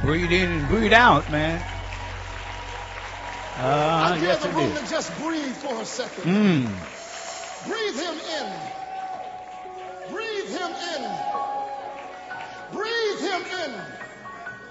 breathe in and breathe out, man. I dare Yes, the it room is. to just breathe for a second. Breathe him in. Breathe him in. Breathe him in.